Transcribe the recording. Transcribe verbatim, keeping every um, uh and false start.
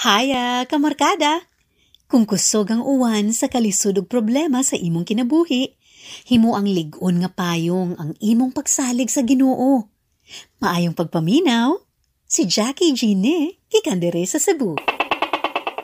Haya, kamarkada! Kung kusog ang uwan sa kalisod ug problema sa imong kinabuhi, himo ang lig-on nga payong ang imong pagsalig sa Ginoo. Maayong pagpaminaw, si Jackie Gine, gikan diri sa Cebu.